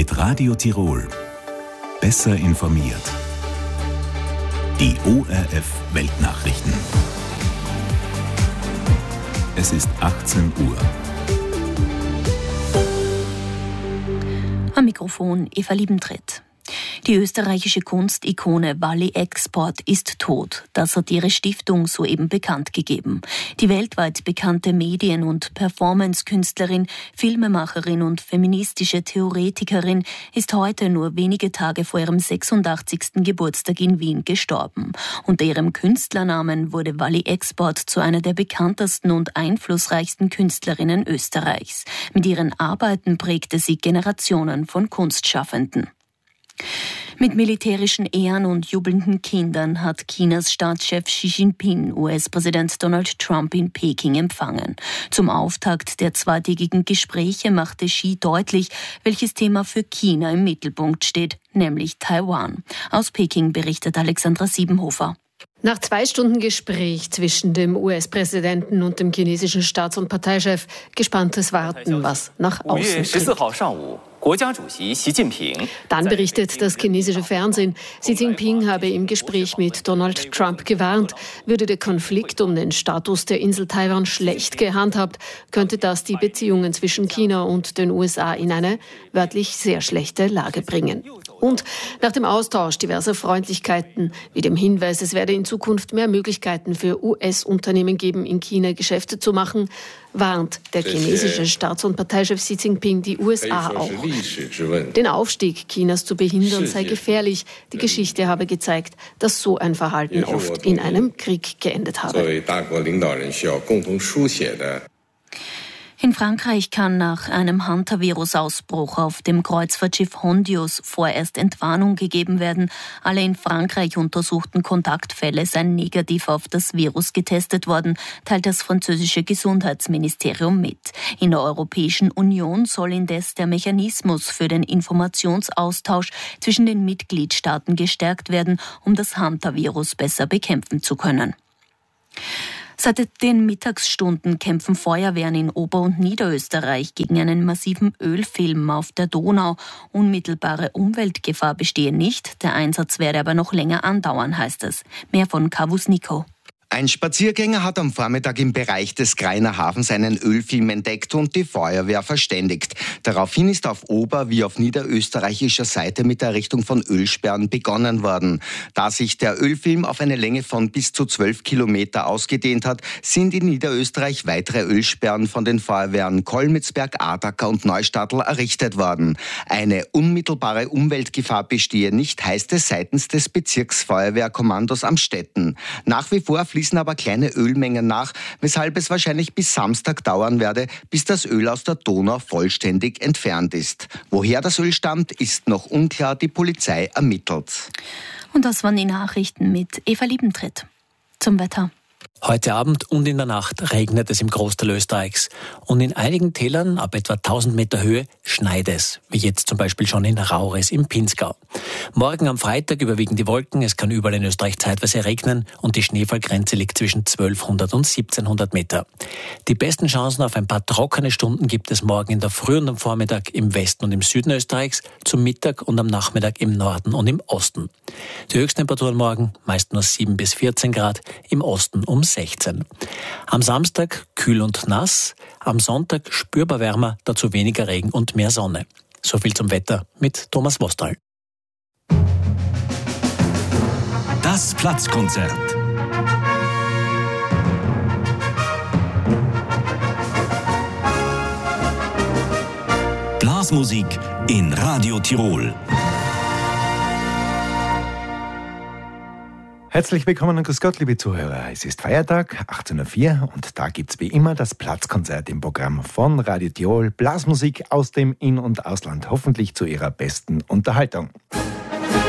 Mit Radio Tirol. Besser informiert. Die ORF Weltnachrichten. Es ist 18 Uhr. Am Mikrofon Eva Liebentritt. Die österreichische Kunstikone Wally Export ist tot. Das hat ihre Stiftung soeben bekannt gegeben. Die weltweit bekannte Medien- und Performance-Künstlerin, Filmemacherin und feministische Theoretikerin ist heute nur wenige Tage vor ihrem 86. Geburtstag in Wien gestorben. Unter ihrem Künstlernamen wurde Wally Export zu einer der bekanntesten und einflussreichsten Künstlerinnen Österreichs. Mit ihren Arbeiten prägte sie Generationen von Kunstschaffenden. Mit militärischen Ehren und jubelnden Kindern hat Chinas Staatschef Xi Jinping US-Präsident Donald Trump in Peking empfangen. Zum Auftakt der zweitägigen Gespräche machte Xi deutlich, welches Thema für China im Mittelpunkt steht, nämlich Taiwan. Aus Peking berichtet Alexandra Siebenhofer. Nach 2 Stunden Gespräch zwischen dem US-Präsidenten und dem chinesischen Staats- und Parteichef gespanntes Warten, was nach außen dringt. Dann berichtet das chinesische Fernsehen, Xi Jinping habe im Gespräch mit Donald Trump gewarnt, würde der Konflikt um den Status der Insel Taiwan schlecht gehandhabt, könnte das die Beziehungen zwischen China und den USA in eine wörtlich sehr schlechte Lage bringen. Und nach dem Austausch diverser Freundlichkeiten, wie dem Hinweis, es werde in Zukunft mehr Möglichkeiten für US-Unternehmen geben, in China Geschäfte zu machen, warnt der chinesische Staats- und Parteichef Xi Jinping die USA auch. Den Aufstieg Chinas zu behindern sei gefährlich. Die Geschichte habe gezeigt, dass so ein Verhalten oft in einem Krieg geendet habe. In Frankreich kann nach einem Hantavirus-Ausbruch auf dem Kreuzfahrtschiff Hondius vorerst Entwarnung gegeben werden. Alle in Frankreich untersuchten Kontaktfälle seien negativ auf das Virus getestet worden, teilt das französische Gesundheitsministerium mit. In der Europäischen Union soll indes der Mechanismus für den Informationsaustausch zwischen den Mitgliedstaaten gestärkt werden, um das Hantavirus besser bekämpfen zu können. Seit den Mittagsstunden kämpfen Feuerwehren in Ober- und Niederösterreich gegen einen massiven Ölfilm auf der Donau. Unmittelbare Umweltgefahr bestehe nicht, der Einsatz werde aber noch länger andauern, heißt es. Mehr von Kavus Nico. Ein Spaziergänger hat am Vormittag im Bereich des Greiner Hafens einen Ölfilm entdeckt und die Feuerwehr verständigt. Daraufhin ist auf ober- wie auf niederösterreichischer Seite mit der Errichtung von Ölsperren begonnen worden. Da sich der Ölfilm auf eine Länge von bis zu 12 Kilometer ausgedehnt hat, sind in Niederösterreich weitere Ölsperren von den Feuerwehren Kolmitzberg, Adacker und Neustadtl errichtet worden. Eine unmittelbare Umweltgefahr bestehe nicht, heißt es seitens des Bezirksfeuerwehrkommandos Amstetten. Nach wie vor fließen aber kleine Ölmengen nach, weshalb es wahrscheinlich bis Samstag dauern werde, bis das Öl aus der Donau vollständig entfernt ist. Woher das Öl stammt, ist noch unklar, die Polizei ermittelt. Und das waren die Nachrichten mit Eva Liebentritt. Zum Wetter. Heute Abend und in der Nacht regnet es im Großteil Österreichs. Und in einigen Tälern, ab etwa 1000 Meter Höhe, schneit es, wie jetzt zum Beispiel schon in Raures im Pinzgau. Morgen am Freitag überwiegen die Wolken, es kann überall in Österreich zeitweise regnen und die Schneefallgrenze liegt zwischen 1200 und 1700 Meter. Die besten Chancen auf ein paar trockene Stunden gibt es morgen in der Früh und am Vormittag im Westen und im Süden Österreichs, zum Mittag und am Nachmittag im Norden und im Osten. Die Höchsttemperaturen morgen meist nur 7 bis 14 Grad, im Osten um 16. Am Samstag kühl und nass, am Sonntag spürbar wärmer, dazu weniger Regen und mehr Sonne. So viel zum Wetter mit Thomas Wostal. Das Platzkonzert. Blasmusik in Radio Tirol. Herzlich willkommen und grüß Gott, liebe Zuhörer. Es ist Feiertag, 18.04 Uhr und da gibt's wie immer das Platzkonzert im Programm von Radio Tirol. Blasmusik aus dem In- und Ausland, hoffentlich zu Ihrer besten Unterhaltung.